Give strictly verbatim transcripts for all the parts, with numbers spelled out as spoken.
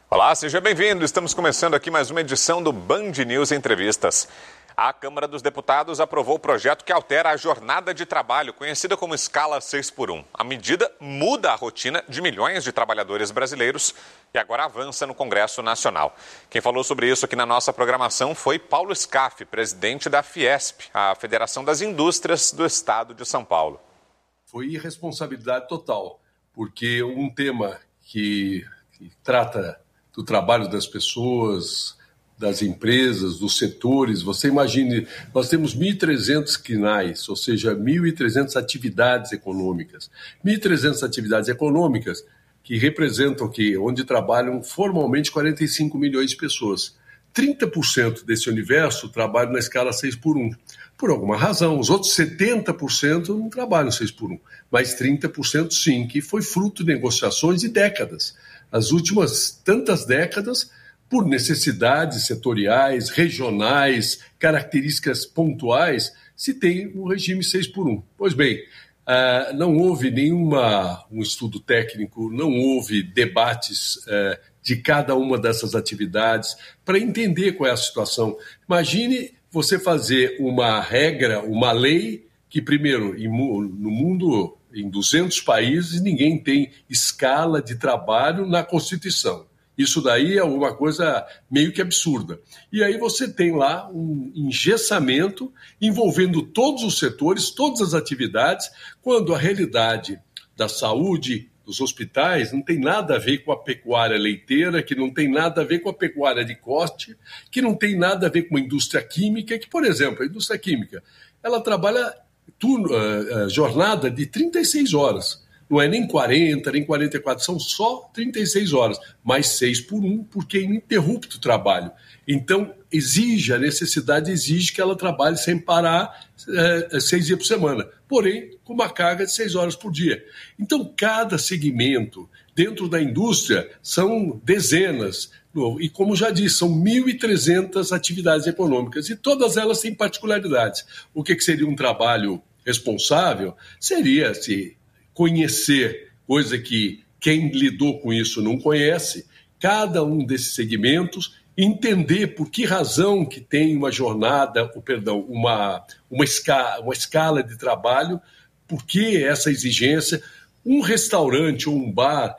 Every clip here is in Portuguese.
Olá, seja bem-vindo. Estamos começando aqui mais uma edição do Band News Entrevistas. A Câmara dos Deputados aprovou o projeto que altera a jornada de trabalho, conhecida como escala seis por um. A medida muda a rotina de milhões de trabalhadores brasileiros e agora avança no Congresso Nacional. Quem falou sobre isso aqui na nossa programação foi Paulo Scaff, presidente da Fiesp, a Federação das Indústrias do Estado de São Paulo. Foi irresponsabilidade total, porque um tema que, que trata do trabalho das pessoas, das empresas, dos setores. Você imagine, nós temos mil e trezentos quinais, ou seja, mil e trezentas atividades econômicas. mil e trezentas atividades econômicas que representam que onde trabalham formalmente quarenta e cinco milhões de pessoas. trinta por cento desse universo trabalham na escala seis por um. Por alguma razão, os outros setenta por cento não trabalham seis por um, mas trinta por cento sim, que foi fruto de negociações de décadas. As últimas tantas décadas, por necessidades setoriais, regionais, características pontuais, se tem o regime seis por um. Pois bem, uh, não houve nenhuma um estudo técnico, não houve debates uh, de cada uma dessas atividades para entender qual é a situação. Imagine você fazer uma regra, uma lei, que primeiro, no mundo, em duzentos países, ninguém tem escala de trabalho na Constituição. Isso daí é uma coisa meio que absurda. E aí você tem lá um engessamento envolvendo todos os setores, todas as atividades, quando a realidade da saúde, dos hospitais, não tem nada a ver com a pecuária leiteira, que não tem nada a ver com a pecuária de corte, que não tem nada a ver com a indústria química, que, por exemplo, a indústria química, ela trabalha turno, uh, uh, jornada de trinta e seis horas. Não é nem quarenta, nem quarenta e quatro, são só trinta e seis horas, mais seis por um, porque é ininterrupto o trabalho. Então, exige, a necessidade exige que ela trabalhe sem parar é, seis dias por semana, porém, com uma carga de seis horas por dia. Então, cada segmento dentro da indústria são dezenas, e como já disse, são mil e trezentas atividades econômicas, e todas elas têm particularidades. O que, que seria um trabalho responsável? Seria se conhecer, coisa que quem lidou com isso não conhece, cada um desses segmentos, entender por que razão que tem uma jornada, ou, perdão, uma, uma, escala, uma escala de trabalho, por que essa exigência. Um restaurante ou um bar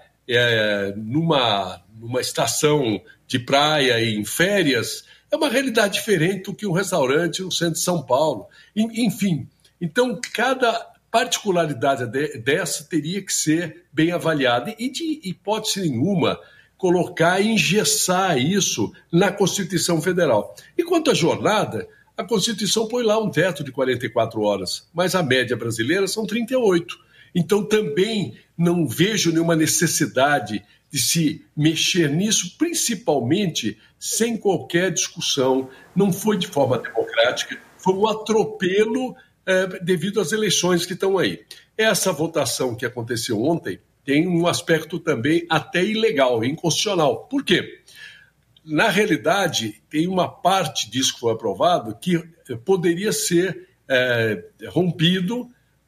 é, numa, numa estação de praia e em férias é uma realidade diferente do que um restaurante no centro de São Paulo. Enfim, então cada particularidade dessa teria que ser bem avaliada e, de hipótese nenhuma, colocar, engessar isso na Constituição Federal. E quanto à jornada, a Constituição põe lá um teto de quarenta e quatro horas, mas a média brasileira são trinta e oito. Então também não vejo nenhuma necessidade de se mexer nisso, principalmente sem qualquer discussão. Não foi de forma democrática, foi um atropelo É, devido às eleições que estão aí. Essa votação que aconteceu ontem tem um aspecto também até ilegal, inconstitucional. Por quê? Na realidade, tem uma parte disso que foi aprovado que poderia ser é, rompido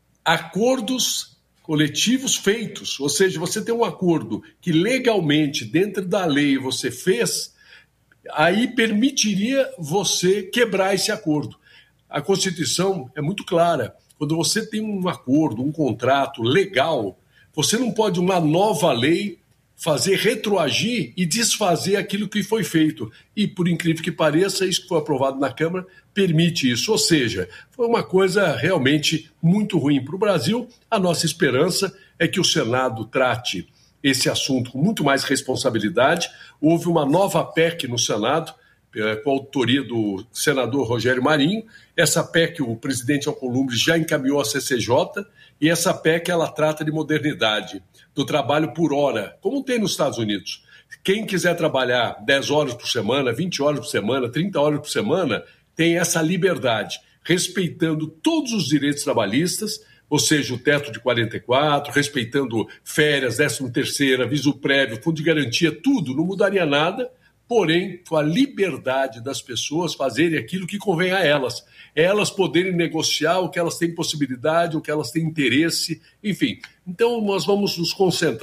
acordos coletivos feitos. Ou seja, você tem um acordo que legalmente, dentro da lei, você fez, aí permitiria você quebrar esse acordo. A Constituição é muito clara. Quando você tem um acordo, um contrato legal, você não pode, uma nova lei, fazer retroagir e desfazer aquilo que foi feito. E, por incrível que pareça, isso que foi aprovado na Câmara permite isso. Ou seja, foi uma coisa realmente muito ruim para o Brasil. A nossa esperança é que o Senado trate esse assunto com muito mais responsabilidade. Houve uma nova P E C no Senado, com a autoria do senador Rogério Marinho. Essa P E C o presidente Alcolumbre já encaminhou à C C J, e essa P E C ela trata de modernidade, do trabalho por hora, como tem nos Estados Unidos. Quem quiser trabalhar dez horas por semana, vinte horas por semana, trinta horas por semana, tem essa liberdade, respeitando todos os direitos trabalhistas, ou seja, o teto de quarenta e quatro, respeitando férias, décimo terceiro, aviso prévio, fundo de garantia, tudo, não mudaria nada, porém, com a liberdade das pessoas fazerem aquilo que convém a elas. Elas poderem negociar o que elas têm possibilidade, o que elas têm interesse, enfim. Então, nós vamos nos concentrar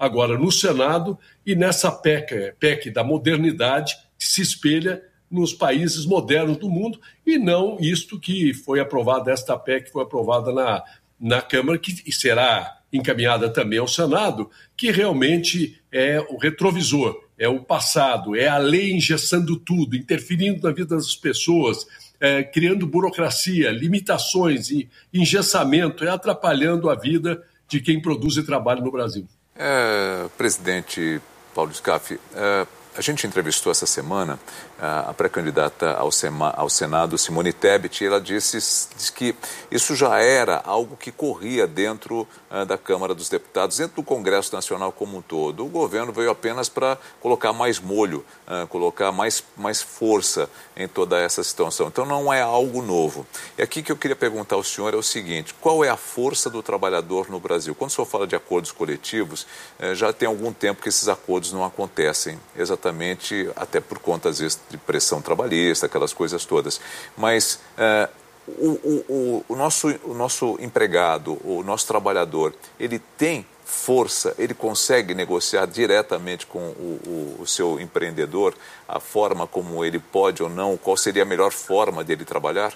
agora no Senado e nessa P E C, P E C da modernidade, que se espelha nos países modernos do mundo, e não isto que foi aprovado, esta P E C que foi aprovada na, na Câmara, que será encaminhada também ao Senado, que realmente é o retrovisor, é o passado, é a lei engessando tudo, interferindo na vida das pessoas, é, criando burocracia, limitações e engessamento, é atrapalhando a vida de quem produz e trabalha no Brasil. É, presidente Paulo Scaff, é, a gente entrevistou essa semana a pré-candidata ao, ao Senado, Simone Tebet, e ela disse, disse que isso já era algo que corria dentro uh, da Câmara dos Deputados, dentro do Congresso Nacional como um todo. O governo veio apenas para colocar mais molho, uh, colocar mais, mais força em toda essa situação. Então não é algo novo. E aqui que eu queria perguntar ao senhor é o seguinte: qual é a força do trabalhador no Brasil? Quando o senhor fala de acordos coletivos, uh, já tem algum tempo que esses acordos não acontecem, exatamente até por conta, às vezes, de pressão trabalhista, aquelas coisas todas. Mas uh, o, o, o, nosso, o nosso empregado, o nosso trabalhador, ele tem força, ele consegue negociar diretamente com o, o, o seu empreendedor a forma como ele pode ou não, qual seria a melhor forma dele trabalhar?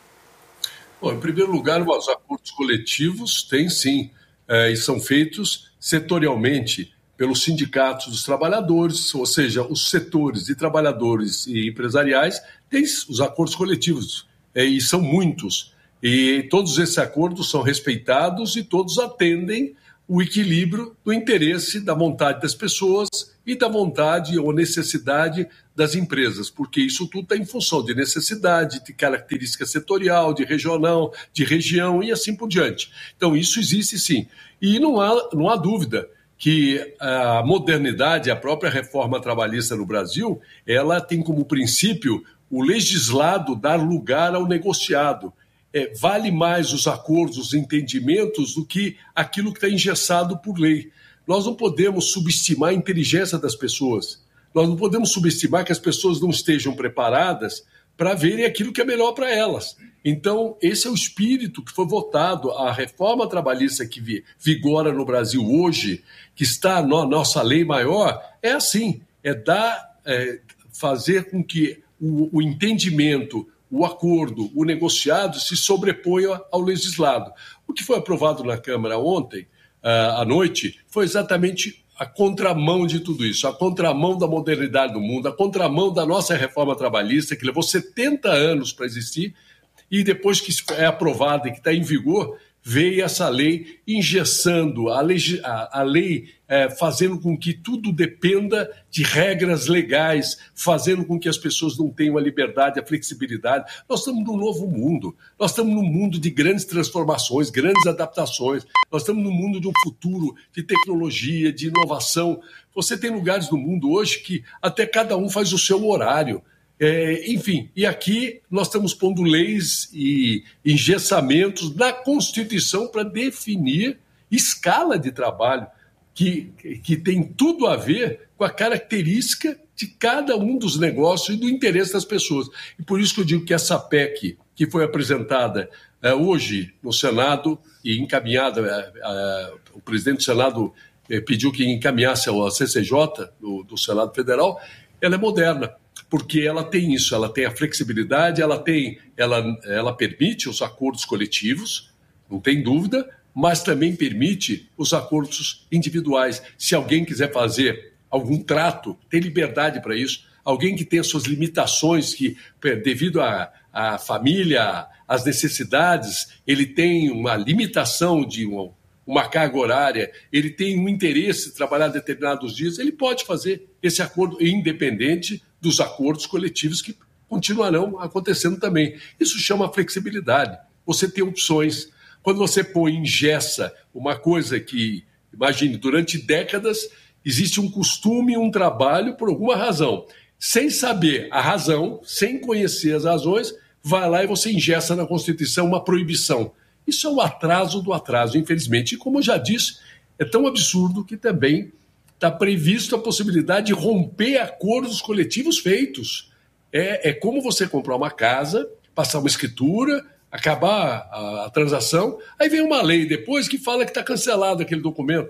Bom, em primeiro lugar, os acordos coletivos têm sim, é, e são feitos setorialmente pelos sindicatos dos trabalhadores, ou seja, os setores de trabalhadores e empresariais têm os acordos coletivos, é, e são muitos. E todos esses acordos são respeitados e todos atendem o equilíbrio do interesse, da vontade das pessoas e da vontade ou necessidade das empresas, porque isso tudo está em função de necessidade, de característica setorial, de regional, de região e assim por diante. Então, isso existe sim. E não há, não há dúvida que a modernidade, a própria reforma trabalhista no Brasil, ela tem como princípio o legislado dar lugar ao negociado. É, vale mais os acordos, os entendimentos, do que aquilo que está engessado por lei. Nós não podemos subestimar a inteligência das pessoas. Nós não podemos subestimar que as pessoas não estejam preparadas para verem aquilo que é melhor para elas. Então, esse é o espírito que foi votado. A reforma trabalhista que vigora no Brasil hoje, que está na nossa lei maior, é assim, é dar, é, fazer com que o, o entendimento, o acordo, o negociado se sobreponha ao legislado. O que foi aprovado na Câmara ontem, à noite, foi exatamente a contramão de tudo isso, a contramão da modernidade do mundo, a contramão da nossa reforma trabalhista, que levou setenta anos para existir, e depois que é aprovada e que está em vigor, veio essa lei engessando, a lei, a, a lei é, fazendo com que tudo dependa de regras legais, fazendo com que as pessoas não tenham a liberdade, a flexibilidade. Nós estamos num novo mundo, nós estamos num mundo de grandes transformações, grandes adaptações, nós estamos num mundo de um futuro de tecnologia, de inovação. Você tem lugares no mundo hoje que até cada um faz o seu horário. É, enfim, e aqui nós estamos pondo leis e engessamentos na Constituição para definir escala de trabalho que, que tem tudo a ver com a característica de cada um dos negócios e do interesse das pessoas. E por isso que eu digo que essa P E C, que foi apresentada é, hoje no Senado e encaminhada, é, é, o presidente do Senado é, pediu que encaminhasse ao C C J do, do Senado Federal, ela é moderna. Porque ela tem isso, ela tem a flexibilidade, ela, tem, ela, ela permite os acordos coletivos, não tem dúvida, mas também permite os acordos individuais. Se alguém quiser fazer algum trato, tem liberdade para isso. Alguém que tem as suas limitações, que devido à, à família, às necessidades, ele tem uma limitação de uma, uma carga horária, ele tem um interesse de trabalhar determinados dias, ele pode fazer esse acordo independente dos acordos coletivos que continuarão acontecendo também. Isso chama flexibilidade. Você tem opções. Quando você põe, engessa uma coisa que, imagine, durante décadas existe um costume, um trabalho por alguma razão. Sem saber a razão, sem conhecer as razões, vai lá e você engessa na Constituição uma proibição. Isso é o atraso do atraso, infelizmente. E como eu já disse, é tão absurdo que também está previsto a possibilidade de romper acordos coletivos feitos. É, é como você comprar uma casa, passar uma escritura, acabar a, a transação, aí vem uma lei depois que fala que está cancelado aquele documento.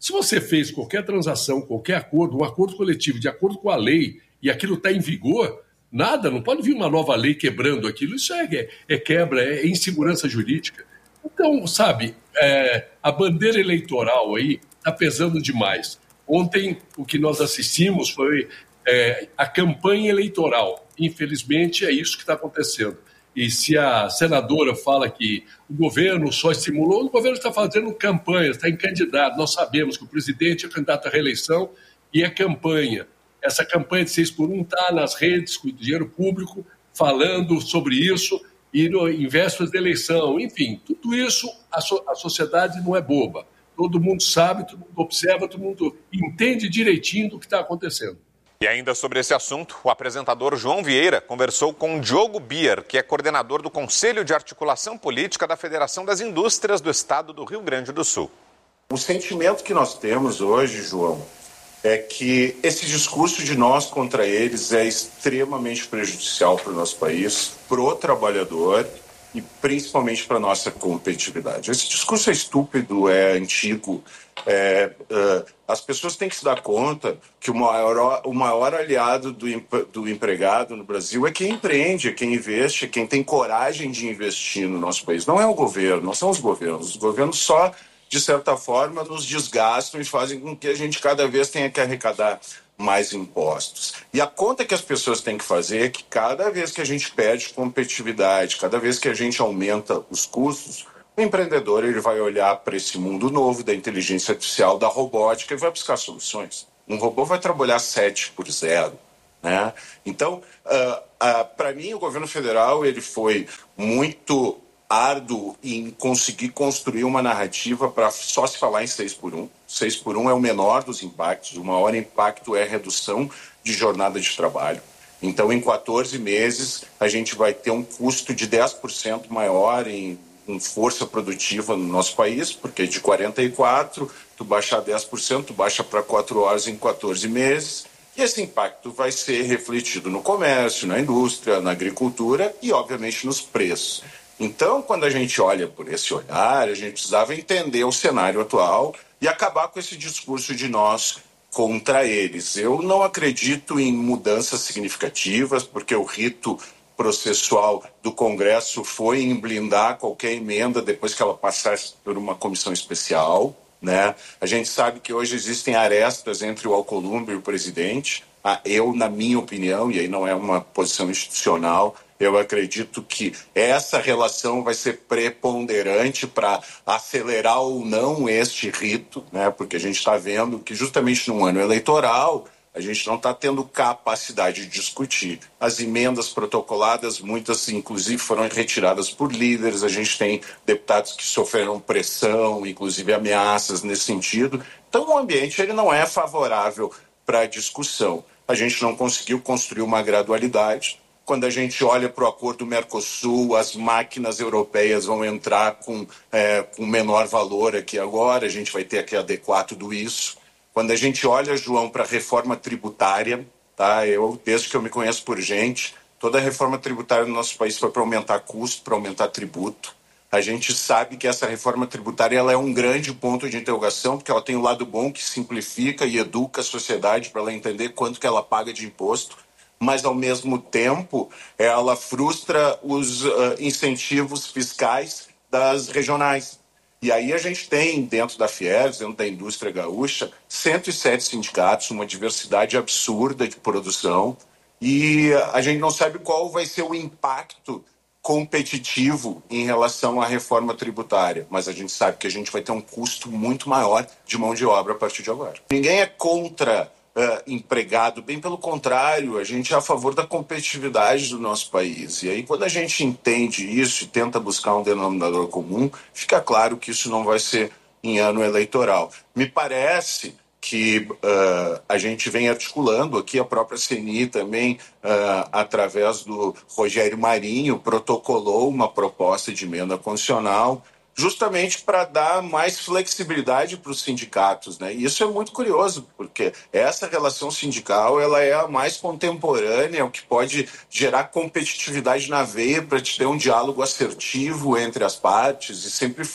Se você fez qualquer transação, qualquer acordo, um acordo coletivo de acordo com a lei e aquilo está em vigor, nada, não pode vir uma nova lei quebrando aquilo. Isso é, é quebra, é insegurança jurídica. Então, sabe, é, a bandeira eleitoral aí está pesando demais. Ontem, o que nós assistimos foi é, a campanha eleitoral. Infelizmente, é isso que está acontecendo. E se a senadora fala que o governo só estimulou, o governo está fazendo campanha, está em candidato. Nós sabemos que o presidente é candidato à reeleição e é campanha. Essa campanha de seis por um está nas redes, com dinheiro público, falando sobre isso, e no, em vésperas da eleição. Enfim, tudo isso, a, so, a sociedade não é boba. Todo mundo sabe, todo mundo observa, todo mundo entende direitinho do que está acontecendo. E ainda sobre esse assunto, o apresentador João Vieira conversou com Diogo Bier, que é coordenador do Conselho de Articulação Política da Federação das Indústrias do Estado do Rio Grande do Sul. O sentimento que nós temos hoje, João, é que esse discurso de nós contra eles é extremamente prejudicial para o nosso país, para o trabalhador e principalmente para a nossa competitividade. Esse discurso é estúpido, é antigo. É, uh, as pessoas têm que se dar conta que o maior, o maior aliado do, do empregado no Brasil é quem empreende, é quem investe, é quem tem coragem de investir no nosso país. Não é o governo, não são os governos. Os governos só, de certa forma, nos desgastam e fazem com que a gente cada vez tenha que arrecadar mais impostos. E a conta que as pessoas têm que fazer é que cada vez que a gente perde competitividade, cada vez que a gente aumenta os custos, o empreendedor ele vai olhar para esse mundo novo da inteligência artificial, da robótica e vai buscar soluções. Um robô vai trabalhar sete por zero. Né? Então, uh, uh, para mim, o governo federal ele foi muito árduo em conseguir construir uma narrativa para só se falar em seis por um. seis por um é o menor dos impactos, o maior impacto é a redução de jornada de trabalho. Então, em quatorze meses, a gente vai ter um custo de dez por cento maior em, em força produtiva no nosso país, porque de quarenta e quatro, tu baixa dez por cento, tu baixa para quatro horas em quatorze meses, e esse impacto vai ser refletido no comércio, na indústria, na agricultura e, obviamente, nos preços. Então, quando a gente olha por esse olhar, a gente precisava entender o cenário atual e acabar com esse discurso de nós contra eles. Eu não acredito em mudanças significativas, porque o rito processual do Congresso foi em blindar qualquer emenda depois que ela passasse por uma comissão especial. Né? A gente sabe que hoje existem arestas entre o Alcolumbre e o presidente. Ah, eu, na minha opinião, e aí não é uma posição institucional, eu acredito que essa relação vai ser preponderante para acelerar ou não este rito, né? Porque a gente está vendo que justamente num ano eleitoral a gente não está tendo capacidade de discutir. As emendas protocoladas, muitas inclusive foram retiradas por líderes, a gente tem deputados que sofreram pressão, inclusive ameaças nesse sentido. Então o ambiente ele não é favorável para a discussão. A gente não conseguiu construir uma gradualidade. Quando a gente olha para o acordo Mercosul, as máquinas europeias vão entrar com, é, com menor valor aqui agora, a gente vai ter que adequar tudo isso. Quando a gente olha, João, para a reforma tributária, tá? Eu, desde que eu me conheço por gente, toda a reforma tributária no nosso país foi para aumentar custo, para aumentar tributo. A gente sabe que essa reforma tributária ela é um grande ponto de interrogação, porque ela tem o lado bom que simplifica e educa a sociedade para ela entender quanto que ela paga de imposto, mas, ao mesmo tempo, ela frustra os uh, incentivos fiscais das regionais. E aí a gente tem, dentro da Fiergs, dentro da indústria gaúcha, cento e sete sindicatos, uma diversidade absurda de produção, e a gente não sabe qual vai ser o impacto competitivo em relação à reforma tributária, mas a gente sabe que a gente vai ter um custo muito maior de mão de obra a partir de agora. Ninguém é contra Uh, empregado, bem pelo contrário, a gente é a favor da competitividade do nosso país. E aí, quando a gente entende isso e tenta buscar um denominador comum, fica claro que isso não vai ser em ano eleitoral. Me parece que uh, a gente vem articulando aqui, a própria C N I também, uh, através do Rogério Marinho, protocolou uma proposta de emenda constitucional justamente para dar mais flexibilidade para os sindicatos, né? E isso é muito curioso, porque essa relação sindical ela é a mais contemporânea, o que pode gerar competitividade na veia para te ter um diálogo assertivo entre as partes, e sempre foi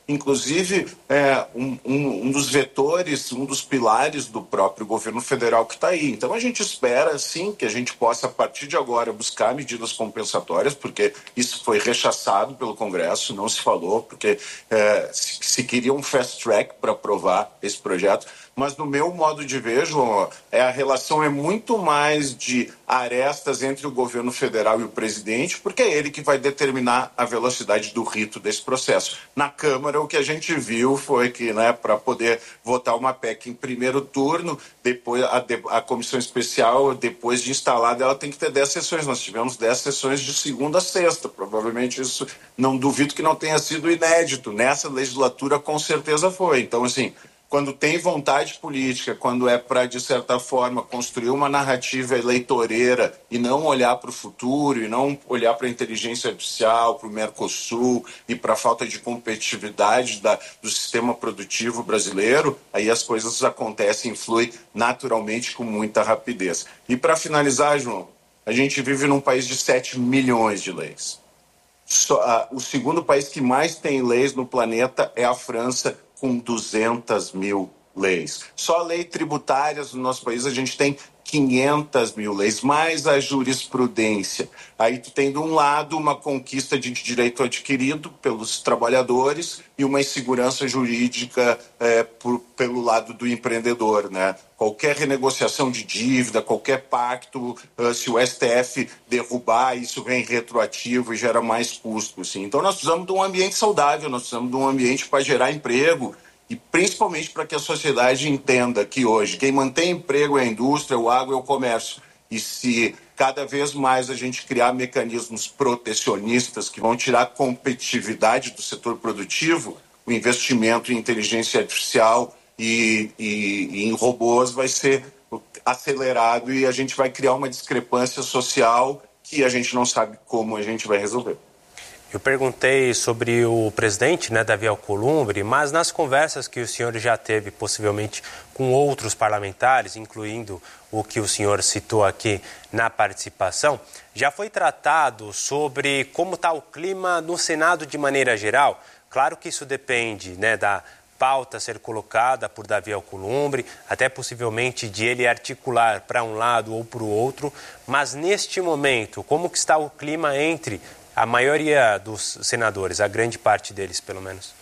inclusive é, um, um, um dos vetores, um dos pilares do próprio governo federal que está aí. Então a gente espera, sim, que a gente possa, a partir de agora, buscar medidas compensatórias, porque isso foi rechaçado pelo Congresso, não se falou, porque é, se, se queria um fast track para aprovar esse projeto. Mas no meu modo de ver, João, é, a relação é muito mais de arestas entre o governo federal e o presidente, porque é ele que vai determinar a velocidade do rito desse processo. Na Câmara, o que a gente viu foi que, né, para poder votar uma P E C em primeiro turno, depois a, a comissão especial, depois de instalada, ela tem que ter dez sessões. Nós tivemos dez sessões de segunda a sexta. Provavelmente isso, não duvido que não tenha sido inédito. Nessa legislatura, com certeza foi. Então, assim, quando tem vontade política, quando é para, de certa forma, construir uma narrativa eleitoreira e não olhar para o futuro, e não olhar para a inteligência artificial, para o Mercosul e para a falta de competitividade da, do sistema produtivo brasileiro, aí as coisas acontecem e fluem naturalmente com muita rapidez. E para finalizar, João, a gente vive num país de sete milhões de leis. Só, uh, o segundo país que mais tem leis no planeta é a França, com duzentas mil leis. Só lei tributárias no nosso país a gente tem quinhentas mil leis, mais a jurisprudência. Aí tu tem de um lado uma conquista de direito adquirido pelos trabalhadores e uma insegurança jurídica é, por, pelo lado do empreendedor, né? Qualquer renegociação de dívida, qualquer pacto, uh, se o S T F derrubar, isso vem retroativo e gera mais custo. Assim. Então nós precisamos de um ambiente saudável, nós precisamos de um ambiente para gerar emprego, e principalmente para que a sociedade entenda que hoje quem mantém emprego é a indústria, o agro é o comércio. E se cada vez mais a gente criar mecanismos protecionistas que vão tirar a competitividade do setor produtivo, o investimento em inteligência artificial e, e, e em robôs vai ser acelerado e a gente vai criar uma discrepância social que a gente não sabe como a gente vai resolver. Eu perguntei sobre o presidente, né, Davi Alcolumbre, mas nas conversas que o senhor já teve, possivelmente, com outros parlamentares, incluindo o que o senhor citou aqui na participação, já foi tratado sobre como está o clima no Senado de maneira geral. Claro que isso depende, né, da pauta ser colocada por Davi Alcolumbre, até possivelmente de ele articular para um lado ou para o outro, mas neste momento, como que está o clima entre a maioria dos senadores, a grande parte deles, pelo menos?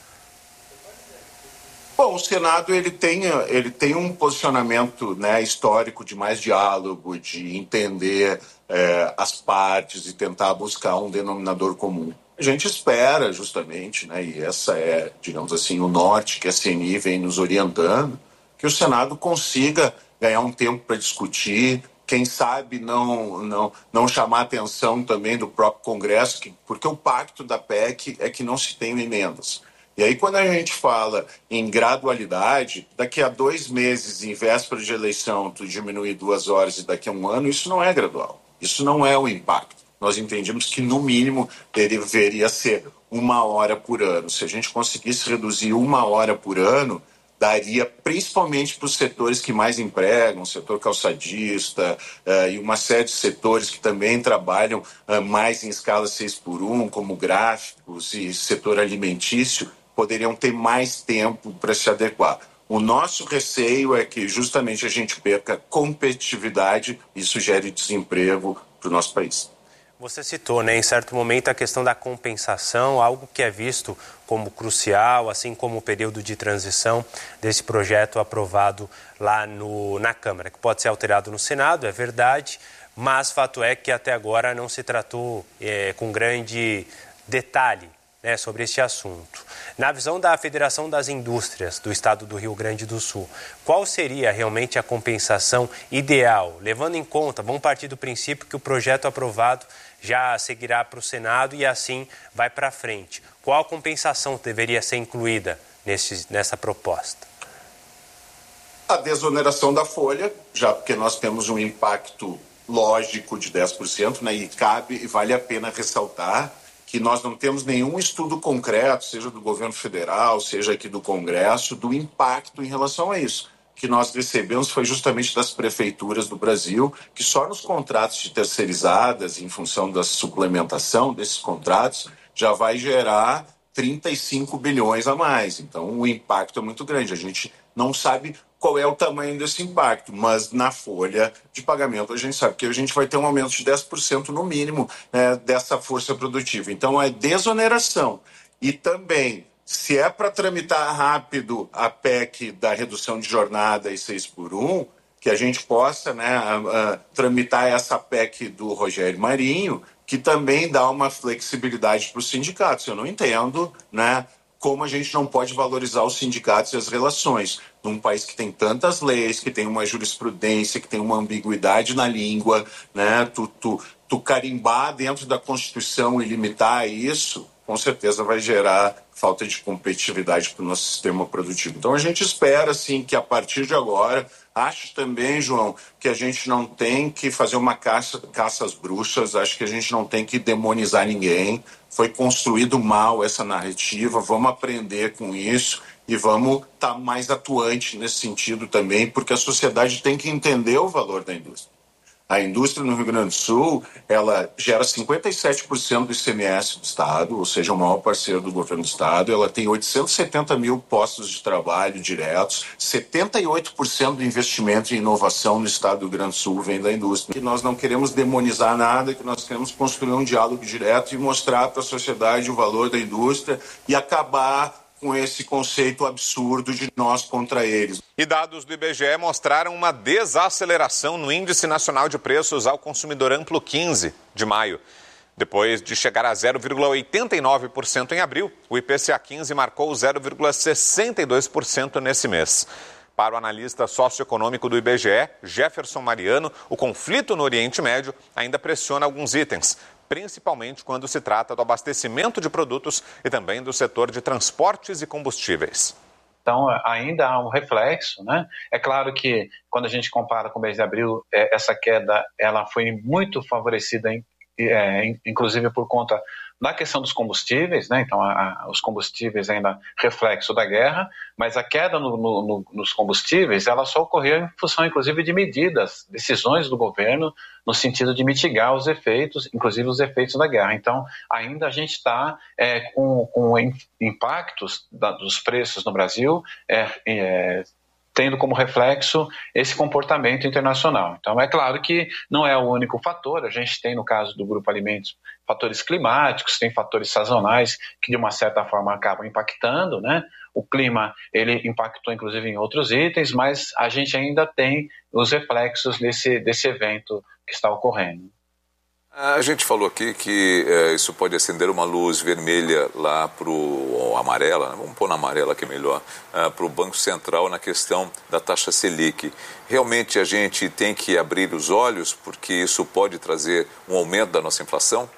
Bom, o Senado ele tem, ele tem um posicionamento, né, histórico de mais diálogo, de entender é, as partes e tentar buscar um denominador comum. A gente espera, justamente, né, e essa é, digamos assim, o norte que a C N I vem nos orientando, que o Senado consiga ganhar um tempo para discutir, quem sabe não, não, não chamar a atenção também do próprio Congresso, que, porque o pacto da P E C é que não se tem emendas. E aí, quando a gente fala em gradualidade, daqui a dois meses, em véspera de eleição, tu diminuir duas horas e daqui a um ano, isso não é gradual. Isso não é o impacto. Nós entendemos que, no mínimo, deveria ser uma hora por ano. Se a gente conseguisse reduzir uma hora por ano, daria principalmente para os setores que mais empregam, o setor calçadista uh, e uma série de setores que também trabalham uh, mais em escala seis por um, como gráficos e setor alimentício, poderiam ter mais tempo para se adequar. O nosso receio é que justamente a gente perca competitividade e isso gere desemprego para o nosso país. Você citou, né, em certo momento, a questão da compensação, algo que é visto como crucial, assim como o período de transição desse projeto aprovado lá no, na Câmara, que pode ser alterado no Senado, é verdade, mas fato é que até agora não se tratou é, com grande detalhe, né, sobre este assunto. Na visão da Federação das Indústrias do Estado do Rio Grande do Sul, qual seria realmente a compensação ideal? Levando em conta, vamos partir do princípio que o projeto aprovado já seguirá para o Senado e assim vai para frente. Qual a compensação deveria ser incluída nesse, nessa proposta? A desoneração da folha, já porque nós temos um impacto lógico de dez por cento, né, e cabe e vale a pena ressaltar que nós não temos nenhum estudo concreto, seja do governo federal, seja aqui do Congresso, do impacto em relação a isso. O que nós recebemos foi justamente das prefeituras do Brasil, que só nos contratos de terceirizadas, em função da suplementação desses contratos, já vai gerar trinta e cinco bilhões a mais. Então, o impacto é muito grande. A gente não sabe qual é o tamanho desse impacto, mas na folha de pagamento a gente sabe que a gente vai ter um aumento de dez por cento no mínimo, né, dessa força produtiva. Então, é desoneração. E também, se é para tramitar rápido a P E C da redução de jornada e seis por um, que a gente possa, né, a, a, tramitar essa P E C do Rogério Marinho, que também dá uma flexibilidade para os sindicatos. Eu não entendo, né, como a gente não pode valorizar os sindicatos e as relações num país que tem tantas leis, que tem uma jurisprudência, que tem uma ambiguidade na língua, né, tu, tu, tu carimbar dentro da Constituição e limitar isso, com certeza vai gerar falta de competitividade para o nosso sistema produtivo. Então a gente espera, assim, que a partir de agora, acho também, João, que a gente não tem que fazer uma caça, caça às bruxas, acho que a gente não tem que demonizar ninguém. Foi construído mal essa narrativa, vamos aprender com isso e vamos estar tá mais atuante nesse sentido também, porque a sociedade tem que entender o valor da indústria. A indústria no Rio Grande do Sul, ela gera cinquenta e sete por cento do I C M S do Estado, ou seja, o maior parceiro do governo do Estado. Ela tem oitocentos e setenta mil postos de trabalho diretos, setenta e oito por cento do investimento em inovação no Estado do Rio Grande do Sul vem da indústria. Que nós não queremos demonizar nada, que nós queremos construir um diálogo direto e mostrar para a sociedade o valor da indústria e acabar com esse conceito absurdo de nós contra eles. E dados do I B G E mostraram uma desaceleração no Índice Nacional de Preços ao Consumidor Amplo quinze de maio. Depois de chegar a zero vírgula oitenta e nove por cento em abril, o I P C A quinze marcou zero vírgula sessenta e dois por cento nesse mês. Para o analista socioeconômico do I B G E, Jefferson Mariano, o conflito no Oriente Médio ainda pressiona alguns itens, principalmente quando se trata do abastecimento de produtos e também do setor de transportes e combustíveis. Então, ainda há um reflexo, né? É claro que, quando a gente compara com o mês de abril, essa queda ela foi muito favorecida, é, inclusive por conta da questão dos combustíveis, né? Então, a, a, os combustíveis ainda reflexo da guerra, mas a queda no, no, nos combustíveis, ela só ocorreu em função, inclusive, de medidas, decisões do governo, no sentido de mitigar os efeitos, inclusive os efeitos da guerra. Então, ainda a gente está é, com, com impactos da, dos preços no Brasil, é, é, tendo como reflexo esse comportamento internacional. Então, é claro que não é o único fator. A gente tem, no caso do Grupo Alimentos, fatores climáticos, tem fatores sazonais que, de uma certa forma, acabam impactando, né? O clima, ele impactou, inclusive, em outros itens, mas a gente ainda tem os reflexos desse, desse evento que está ocorrendo. A gente falou aqui que é, isso pode acender uma luz vermelha lá para o amarela, vamos pôr na amarela que é melhor, é, para o Banco Central na questão da taxa Selic. Realmente a gente tem que abrir os olhos porque isso pode trazer um aumento da nossa inflação?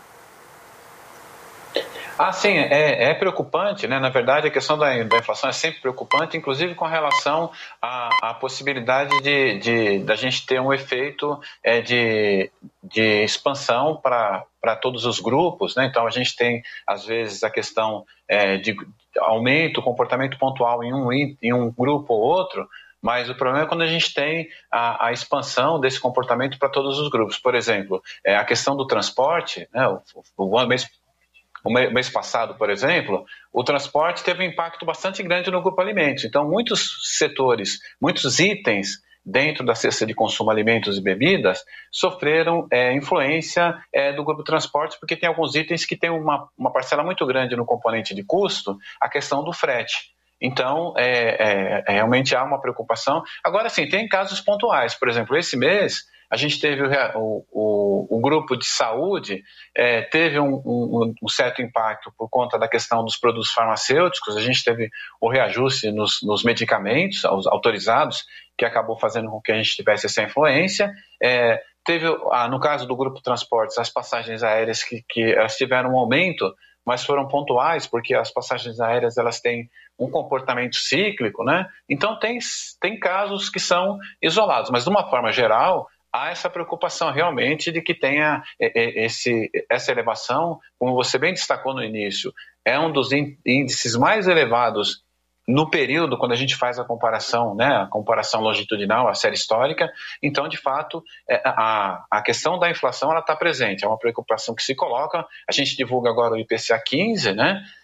Ah, sim, é, é preocupante, né? Na verdade, a questão da, da inflação é sempre preocupante, inclusive com relação à, à possibilidade de, de, de a gente ter um efeito é, de, de expansão para todos os grupos, né? Então, a gente tem, às vezes, a questão é, de aumento, comportamento pontual em um, em um grupo ou outro, mas o problema é quando a gente tem a, a expansão desse comportamento para todos os grupos. Por exemplo, é, a questão do transporte, né? O, o, o mês O mês passado, por exemplo, o transporte teve um impacto bastante grande no Grupo Alimentos. Então, muitos setores, muitos itens dentro da cesta de consumo, alimentos e bebidas, sofreram é, influência é, do Grupo Transportes, porque tem alguns itens que têm uma, uma parcela muito grande no componente de custo, a questão do frete. Então, é, é, realmente há uma preocupação. Agora, sim, tem casos pontuais. Por exemplo, esse mês, a gente teve o, o, o grupo de saúde, é, teve um, um, um certo impacto por conta da questão dos produtos farmacêuticos, a gente teve o reajuste nos, nos medicamentos autorizados, que acabou fazendo com que a gente tivesse essa influência. É, teve, ah, no caso do grupo Transportes, as passagens aéreas que, que elas tiveram um aumento, mas foram pontuais, porque as passagens aéreas elas têm um comportamento cíclico, né? Então tem, tem casos que são isolados, mas de uma forma geral, há essa preocupação realmente de que tenha esse, essa elevação, como você bem destacou no início, é um dos índices mais elevados no período, quando a gente faz a comparação, né, a comparação longitudinal, a série histórica. Então, de fato, a, a questão da inflação está presente, é uma preocupação que se coloca. A gente divulga agora o I P C A quinze, né,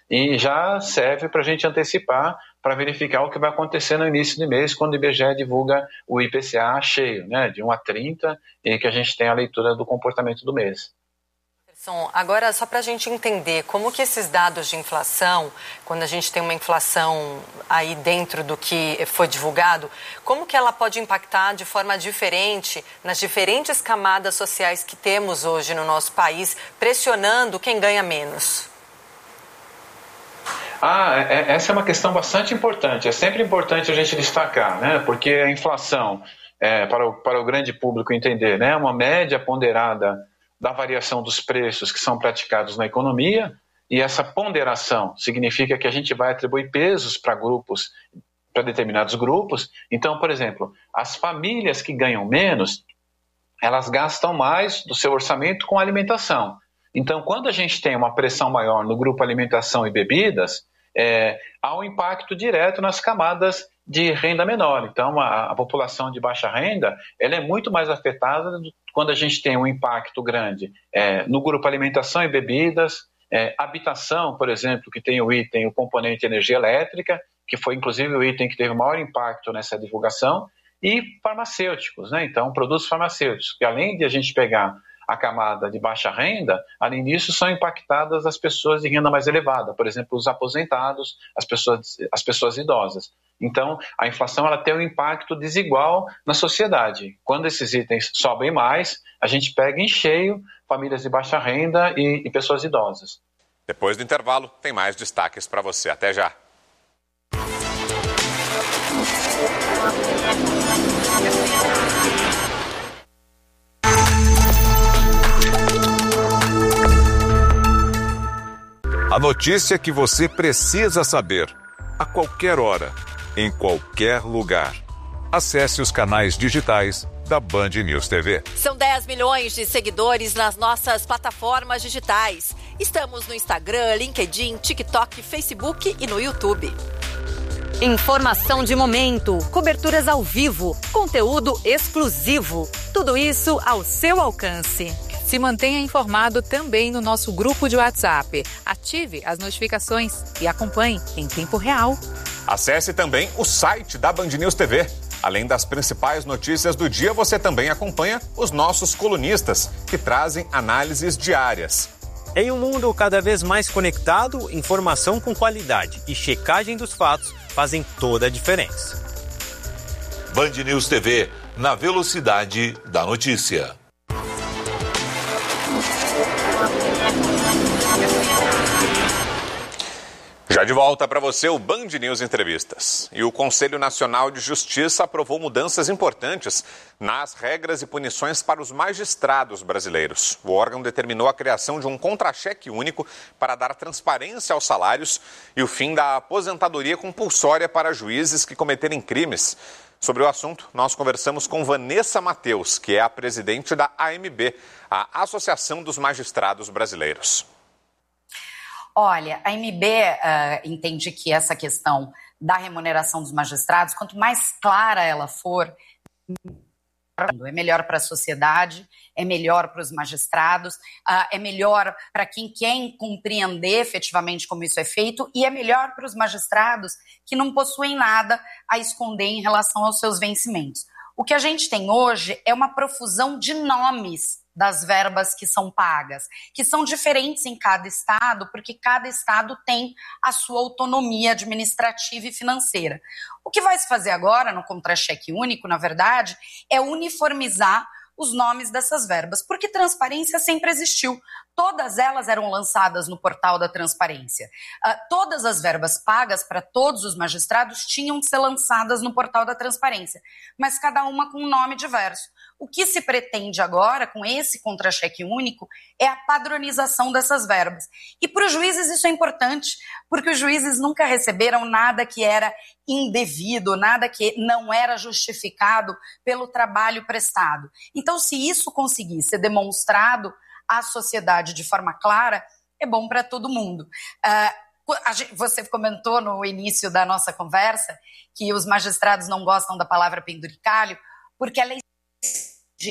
e já serve para a gente antecipar, para verificar o que vai acontecer no início do mês, quando o I B G E divulga o I P C A cheio, né, de um a trinta, e que a gente tem a leitura do comportamento do mês. Agora, só para a gente entender como que esses dados de inflação, quando a gente tem uma inflação aí dentro do que foi divulgado, como que ela pode impactar de forma diferente nas diferentes camadas sociais que temos hoje no nosso país, pressionando quem ganha menos? Ah, é, essa é uma questão bastante importante. É sempre importante a gente destacar, né? Porque a inflação, é, para, o, para o grande público entender, né? É uma média ponderada da variação dos preços que são praticados na economia, e essa ponderação significa que a gente vai atribuir pesos para grupos, para determinados grupos. Então, por exemplo, as famílias que ganham menos, elas gastam mais do seu orçamento com alimentação. Então, quando a gente tem uma pressão maior no grupo alimentação e bebidas, é, há um impacto direto nas camadas de renda menor. Então, a, a população de baixa renda, ela é muito mais afetada quando a gente tem um impacto grande é, no grupo alimentação e bebidas, é, habitação, por exemplo, que tem o item, o componente energia elétrica, que foi inclusive o item que teve o maior impacto nessa divulgação, e farmacêuticos, né? Então, produtos farmacêuticos, que além de a gente pegar a camada de baixa renda, além disso, são impactadas as pessoas de renda mais elevada, por exemplo, os aposentados, as pessoas, as pessoas idosas. Então, a inflação ela tem um impacto desigual na sociedade. Quando esses itens sobem mais, a gente pega em cheio famílias de baixa renda e, e pessoas idosas. Depois do intervalo, tem mais destaques para você. Até já. A notícia que você precisa saber, a qualquer hora, em qualquer lugar. Acesse os canais digitais da Band News T V. São dez milhões de seguidores nas nossas plataformas digitais. Estamos no Instagram, LinkedIn, TikTok, Facebook e no YouTube. Informação de momento, coberturas ao vivo, conteúdo exclusivo. Tudo isso ao seu alcance. Se mantenha informado também no nosso grupo de WhatsApp. Ative as notificações e acompanhe em tempo real. Acesse também o site da Band News T V. Além das principais notícias do dia, você também acompanha os nossos colunistas, que trazem análises diárias. Em um mundo cada vez mais conectado, informação com qualidade e checagem dos fatos fazem toda a diferença. Band News T V, na velocidade da notícia. Já de volta para você o Band News Entrevistas. E o Conselho Nacional de Justiça aprovou mudanças importantes nas regras e punições para os magistrados brasileiros. O órgão determinou a criação de um contra-cheque único para dar transparência aos salários e o fim da aposentadoria compulsória para juízes que cometerem crimes. Sobre o assunto, nós conversamos com Vanessa Mateus, que é a presidente da A M B, a Associação dos Magistrados Brasileiros. Olha, a A M B uh, entende que essa questão da remuneração dos magistrados, quanto mais clara ela for, é melhor para a sociedade, é melhor para os magistrados, uh, é melhor para quem quer compreender efetivamente como isso é feito e é melhor para os magistrados que não possuem nada a esconder em relação aos seus vencimentos. O que a gente tem hoje é uma profusão de nomes das verbas que são pagas, que são diferentes em cada estado, porque cada estado tem a sua autonomia administrativa e financeira. O que vai se fazer agora no contra-cheque único, na verdade, é uniformizar os nomes dessas verbas, porque transparência sempre existiu. Todas elas eram lançadas no portal da transparência. Uh, todas as verbas pagas para todos os magistrados tinham que ser lançadas no portal da transparência, mas cada uma com um nome diverso. O que se pretende agora, com esse contra-cheque único, é a padronização dessas verbas. E para os juízes isso é importante, porque os juízes nunca receberam nada que era indevido, nada que não era justificado pelo trabalho prestado. Então, se isso conseguir ser demonstrado à sociedade de forma clara, é bom para todo mundo. Uh, a gente, você comentou no início da nossa conversa que os magistrados não gostam da palavra penduricalho, porque ela é de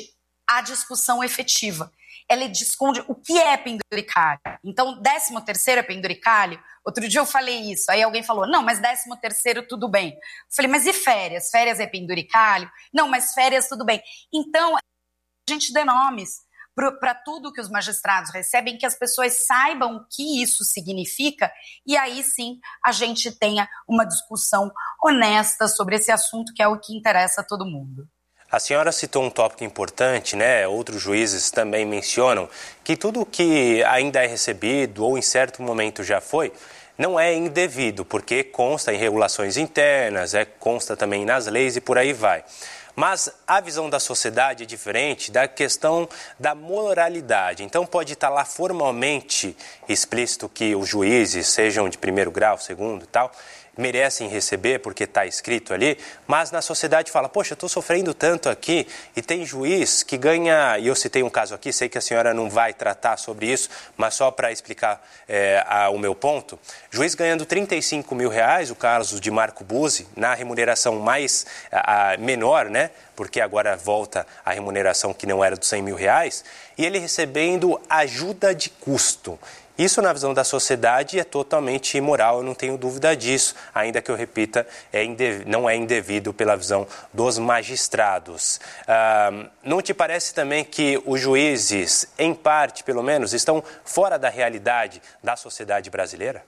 a discussão efetiva. Ela esconde o que é penduricalho. Então, décimo terceiro é penduricalho? Outro dia eu falei isso, aí alguém falou, não, mas décimo terceiro tudo bem. Eu falei, mas e férias? Férias é penduricalho? Não, mas férias tudo bem. Então, a gente dê nomes para tudo que os magistrados recebem, que as pessoas saibam o que isso significa, e aí sim a gente tenha uma discussão honesta sobre esse assunto, que é o que interessa a todo mundo. A senhora citou um tópico importante, né? Outros juízes também mencionam que tudo que ainda é recebido ou em certo momento já foi, não é indevido, porque consta em regulações internas, é, consta também nas leis e por aí vai. Mas a visão da sociedade é diferente da questão da moralidade. Então pode estar lá formalmente explícito que os juízes, sejam de primeiro grau, segundo e tal, merecem receber porque está escrito ali, mas na sociedade fala, poxa, eu estou sofrendo tanto aqui e tem juiz que ganha, e eu citei um caso aqui, sei que a senhora não vai tratar sobre isso, mas só para explicar é, a, o meu ponto, juiz ganhando trinta e cinco mil reais, o caso de Marco Buzzi, na remuneração mais a, a menor, né? Porque agora volta a remuneração que não era dos cem mil reais, e ele recebendo ajuda de custo. Isso, na visão da sociedade, é totalmente imoral, eu não tenho dúvida disso, ainda que eu repita, é indev... não é indevido pela visão dos magistrados. Ah, não te parece também que os juízes, em parte, pelo menos, estão fora da realidade da sociedade brasileira?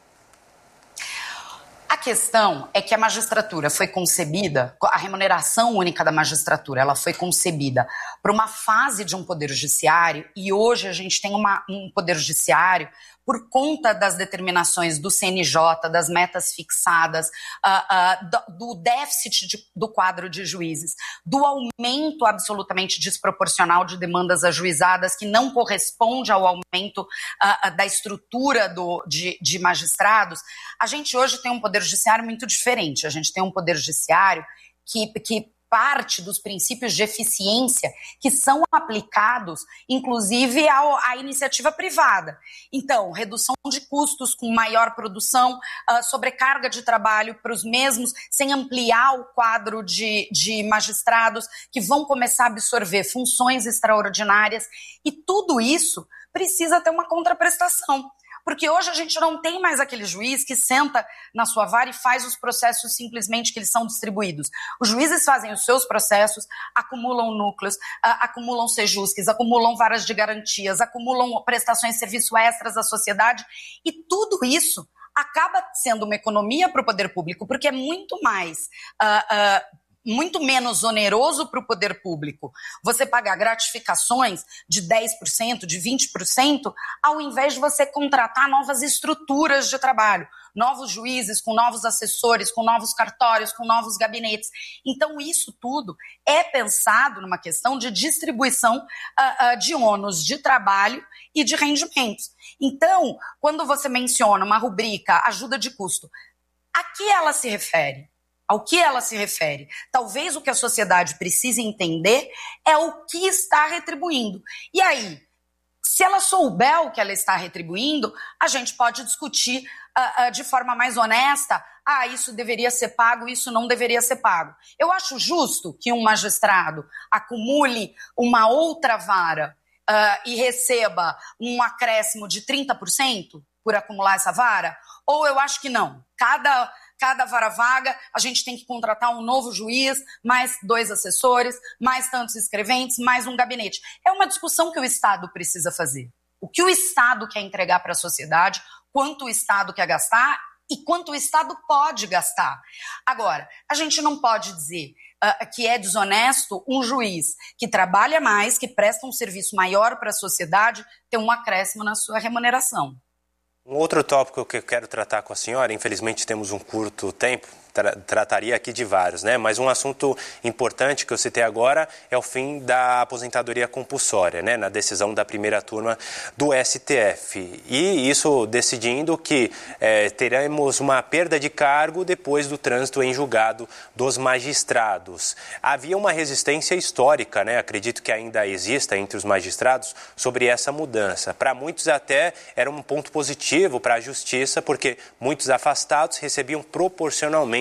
A questão é que a magistratura foi concebida, a remuneração única da magistratura, ela foi concebida para uma fase de um poder judiciário, e hoje a gente tem uma, um poder judiciário por conta das determinações do C N J, das metas fixadas, uh, uh, do, do déficit de, do quadro de juízes, do aumento absolutamente desproporcional de demandas ajuizadas, que não corresponde ao aumento uh, uh, da estrutura do, de, de magistrados. A gente hoje tem um poder judiciário muito diferente. A gente tem um poder judiciário que, que parte dos princípios de eficiência que são aplicados, inclusive, ao, à iniciativa privada. Então, redução de custos com maior produção, uh, sobrecarga de trabalho para os mesmos, sem ampliar o quadro de, de magistrados que vão começar a absorver funções extraordinárias, e tudo isso precisa ter uma contraprestação. Porque hoje a gente não tem mais aquele juiz que senta na sua vara e faz os processos simplesmente que eles são distribuídos. Os juízes fazem os seus processos, acumulam núcleos, uh, acumulam sejusques, acumulam varas de garantias, acumulam prestações de serviço extras à sociedade, e tudo isso acaba sendo uma economia para o poder público, porque é muito mais... Uh, uh, muito menos oneroso para o poder público você pagar gratificações de dez por cento, de vinte por cento, ao invés de você contratar novas estruturas de trabalho, novos juízes, com novos assessores, com novos cartórios, com novos gabinetes. Então, isso tudo é pensado numa questão de distribuição uh, uh, de ônus de trabalho e de rendimentos. Então, quando você menciona uma rubrica ajuda de custo, a que ela se refere? Ao que ela se refere? Talvez o que a sociedade precise entender é o que está retribuindo. E aí, se ela souber o que ela está retribuindo, a gente pode discutir uh, uh, de forma mais honesta, ah, isso deveria ser pago, isso não deveria ser pago. Eu acho justo que um magistrado acumule uma outra vara uh, e receba um acréscimo de trinta por cento por acumular essa vara? Ou eu acho que não. Cada... Cada vara vaga, a gente tem que contratar um novo juiz, mais dois assessores, mais tantos escreventes, mais um gabinete. É uma discussão que o Estado precisa fazer. O que o Estado quer entregar para a sociedade, quanto o Estado quer gastar e quanto o Estado pode gastar. Agora, a gente não pode dizer uh, que é desonesto um juiz que trabalha mais, que presta um serviço maior para a sociedade, ter um acréscimo na sua remuneração. Um outro tópico que eu quero tratar com a senhora, infelizmente temos um curto tempo, tra- trataria aqui de vários, né? Mas um assunto importante que eu citei agora é o fim da aposentadoria compulsória, né? Na decisão da primeira turma do S T F. E isso decidindo que é, teremos uma perda de cargo depois do trânsito em julgado dos magistrados. Havia uma resistência histórica, né? Acredito que ainda exista entre os magistrados sobre essa mudança. Para muitos até era um ponto positivo para a justiça, porque muitos afastados recebiam proporcionalmente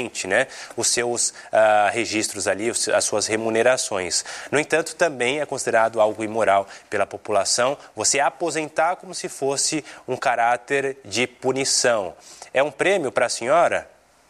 legalmente, né, os seus uh, registros ali, as suas remunerações. No entanto, também é considerado algo imoral pela população você aposentar como se fosse um caráter de punição. É um prêmio para a senhora?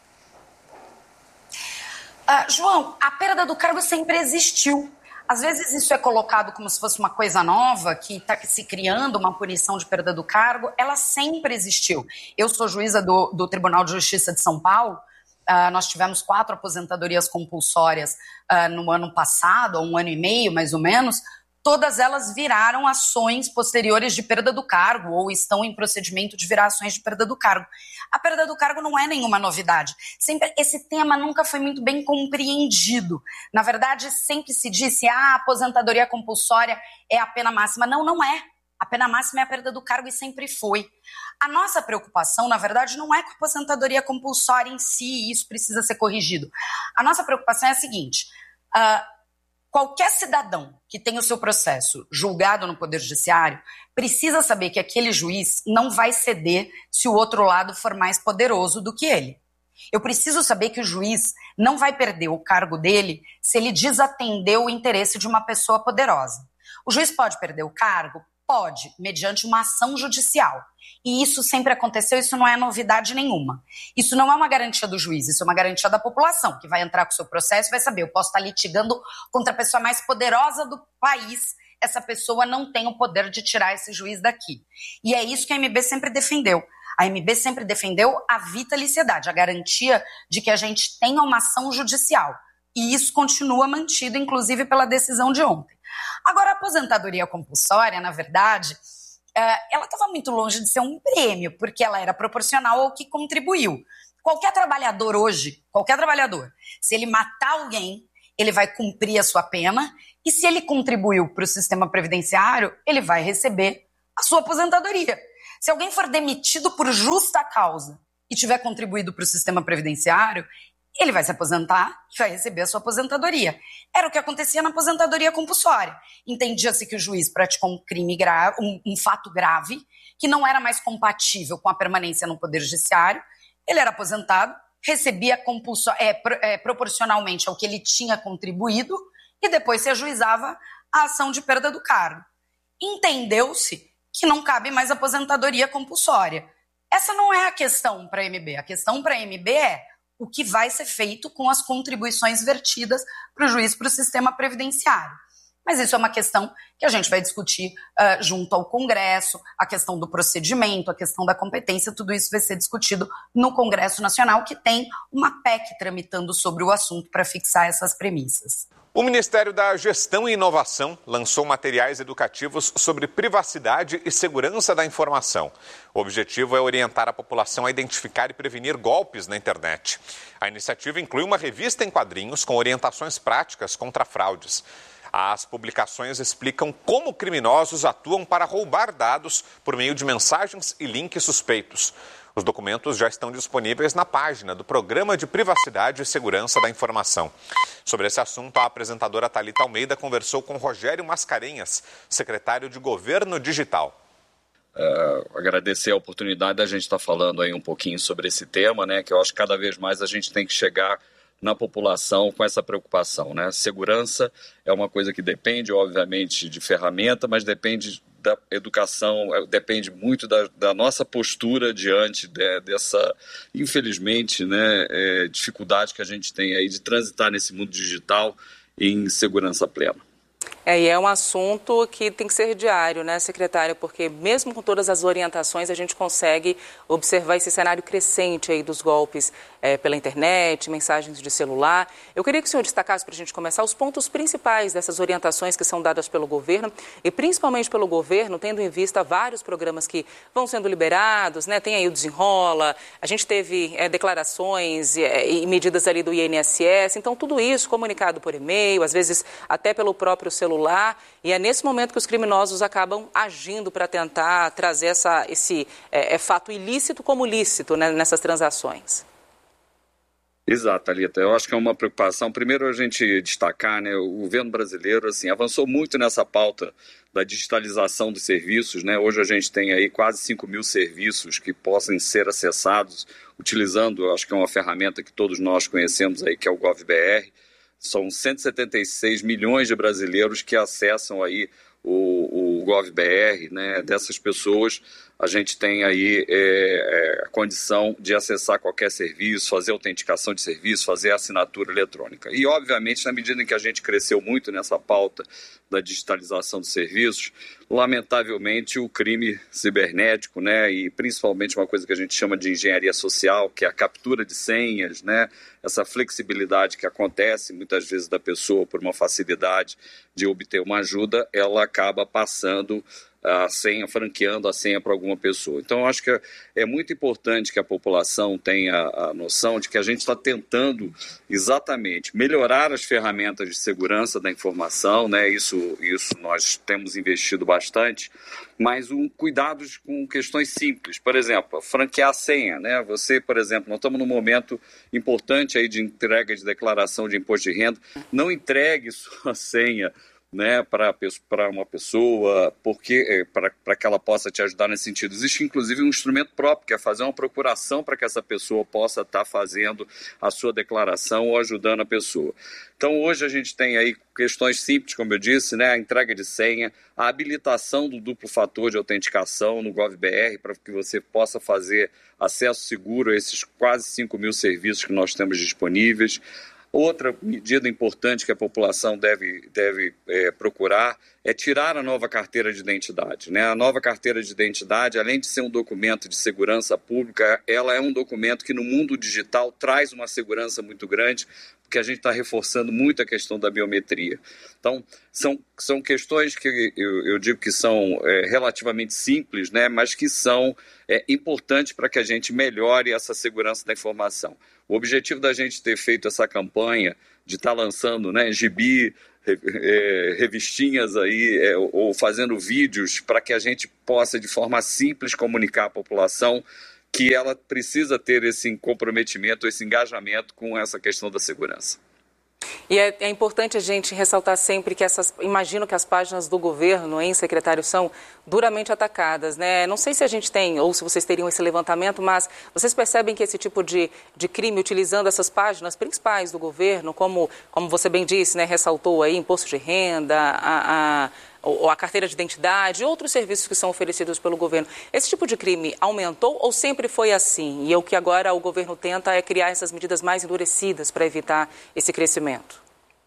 Uh, João, a perda do cargo sempre existiu. Às vezes isso é colocado como se fosse uma coisa nova, que está se criando uma punição de perda do cargo. Ela sempre existiu. Eu sou juíza do, do Tribunal de Justiça de São Paulo. Uh, nós tivemos quatro aposentadorias compulsórias uh, no ano passado, há um ano e meio mais ou menos. Todas elas viraram ações posteriores de perda do cargo ou estão em procedimento de virar ações de perda do cargo. A perda do cargo não é nenhuma novidade. Sempre, esse tema nunca foi muito bem compreendido. Na verdade, sempre se disse, ah, a aposentadoria compulsória é a pena máxima. Não, não é. A pena máxima é a perda do cargo e sempre foi. A nossa preocupação, na verdade, não é com a aposentadoria compulsória em si, e isso precisa ser corrigido. A nossa preocupação é a seguinte... Uh, Qualquer cidadão que tenha o seu processo julgado no Poder Judiciário precisa saber que aquele juiz não vai ceder se o outro lado for mais poderoso do que ele. Eu preciso saber que o juiz não vai perder o cargo dele se ele desatender o interesse de uma pessoa poderosa. O juiz pode perder o cargo? Pode, mediante uma ação judicial. E isso sempre aconteceu, isso não é novidade nenhuma. Isso não é uma garantia do juiz, isso é uma garantia da população, que vai entrar com o seu processo e vai saber, eu posso estar litigando contra a pessoa mais poderosa do país, essa pessoa não tem o poder de tirar esse juiz daqui. E é isso que a M B sempre defendeu. A M B sempre defendeu a vitaliciedade, a garantia de que a gente tenha uma ação judicial. E isso continua mantido, inclusive pela decisão de ontem. Agora, a aposentadoria compulsória, na verdade, ela estava muito longe de ser um prêmio, porque ela era proporcional ao que contribuiu. Qualquer trabalhador hoje, qualquer trabalhador, se ele matar alguém, ele vai cumprir a sua pena, e se ele contribuiu para o sistema previdenciário, ele vai receber a sua aposentadoria. Se alguém for demitido por justa causa e tiver contribuído para o sistema previdenciário, ele vai se aposentar e vai receber a sua aposentadoria. Era o que acontecia na aposentadoria compulsória. Entendia-se que o juiz praticou um crime grave, um, um fato grave, que não era mais compatível com a permanência no Poder Judiciário. Ele era aposentado, recebia compulso, é, pro, é, proporcionalmente ao que ele tinha contribuído e depois se ajuizava a ação de perda do cargo. Entendeu-se que não cabe mais aposentadoria compulsória. Essa não é a questão para a M B. A questão para a M B é o que vai ser feito com as contribuições vertidas para o juiz, para o sistema previdenciário. Mas isso é uma questão que a gente vai discutir uh, junto ao Congresso, a questão do procedimento, a questão da competência, tudo isso vai ser discutido no Congresso Nacional, que tem uma P E C tramitando sobre o assunto para fixar essas premissas. O Ministério da Gestão e Inovação lançou materiais educativos sobre privacidade e segurança da informação. O objetivo é orientar a população a identificar e prevenir golpes na internet. A iniciativa inclui uma revista em quadrinhos com orientações práticas contra fraudes. As publicações explicam como criminosos atuam para roubar dados por meio de mensagens e links suspeitos. Os documentos já estão disponíveis na página do Programa de Privacidade e Segurança da Informação. Sobre esse assunto, a apresentadora Thalita Almeida conversou com Rogério Mascarenhas, secretário de Governo Digital. Uh, agradecer a oportunidade da gente estar falando aí um pouquinho sobre esse tema, né, que eu acho que cada vez mais a gente tem que chegar na população com essa preocupação, né? Segurança é uma coisa que depende, obviamente, de ferramenta, mas depende da educação, depende muito da, da nossa postura diante de, dessa, infelizmente, né, é, dificuldade que a gente tem aí de transitar nesse mundo digital em segurança plena. É, e é um assunto que tem que ser diário, né, secretário? Porque mesmo com todas as orientações, a gente consegue observar esse cenário crescente aí dos golpes é, pela internet, mensagens de celular. Eu queria que o senhor destacasse para a gente começar os pontos principais dessas orientações que são dadas pelo governo e principalmente pelo governo, tendo em vista vários programas que vão sendo liberados, né? Tem aí o Desenrola, a gente teve é, declarações é, e medidas ali do I N S S, então tudo isso comunicado por e-mail, às vezes até pelo próprio celular. E é nesse momento que os criminosos acabam agindo para tentar trazer essa, esse é, é, fato ilícito como lícito, né, nessas transações. Exato, Thalita. Eu acho que é uma preocupação. Primeiro, a gente destacar, né, o governo brasileiro assim, avançou muito nessa pauta da digitalização dos serviços, né? Hoje a gente tem aí quase cinco mil serviços que possam ser acessados utilizando, acho que é uma ferramenta que todos nós conhecemos aí, que é o GovBR. São cento e setenta e seis milhões de brasileiros que acessam aí o, o GovBR, né? Dessas pessoas, a gente tem aí é, a condição de acessar qualquer serviço, fazer autenticação de serviço, fazer assinatura eletrônica. E, obviamente, na medida em que a gente cresceu muito nessa pauta da digitalização dos serviços, lamentavelmente o crime cibernético, né, e principalmente uma coisa que a gente chama de engenharia social, que é a captura de senhas, né, essa flexibilidade que acontece muitas vezes da pessoa por uma facilidade de obter uma ajuda, ela acaba passando a senha, franqueando a senha para alguma pessoa. Então, eu acho que é, é muito importante que a população tenha a noção de que a gente está tentando exatamente melhorar as ferramentas de segurança da informação, né? Isso, isso nós temos investido bastante, mas um cuidado com questões simples. Por exemplo, franquear a senha, né? Você, por exemplo, nós estamos num momento importante aí de entrega de declaração de imposto de renda, não entregue sua senha, né, para uma pessoa, porque para que ela possa te ajudar nesse sentido. Existe, inclusive, um instrumento próprio, que é fazer uma procuração para que essa pessoa possa estar fazendo a sua declaração ou ajudando a pessoa. Então, hoje a gente tem aí questões simples, como eu disse, né, a entrega de senha, a habilitação do duplo fator de autenticação no GovBR, para que você possa fazer acesso seguro a esses quase cinco mil serviços que nós temos disponíveis. Outra medida importante que a população deve, deve é, procurar é tirar a nova carteira de identidade, né? A nova carteira de identidade, além de ser um documento de segurança pública, ela é um documento que no mundo digital traz uma segurança muito grande, porque a gente está reforçando muito a questão da biometria. Então, são, são questões que eu, eu digo que são é, relativamente simples, né? Mas que são é, importantes para que a gente melhore essa segurança da informação. O objetivo da gente ter feito essa campanha de estar tá lançando, né, gibi, é, revistinhas aí, é, ou fazendo vídeos para que a gente possa, de forma simples, comunicar à população que ela precisa ter esse comprometimento, esse engajamento com essa questão da segurança. E é, é importante a gente ressaltar sempre que essas, imagino que as páginas do governo, hein, secretário, são duramente atacadas, né? Não sei se a gente tem, ou se vocês teriam esse levantamento, mas vocês percebem que esse tipo de, de crime, utilizando essas páginas principais do governo, como, como você bem disse, né, ressaltou aí, imposto de renda, a... a ou a carteira de identidade, outros serviços que são oferecidos pelo governo. Esse tipo de crime aumentou ou sempre foi assim? E o que agora o governo tenta é criar essas medidas mais endurecidas para evitar esse crescimento?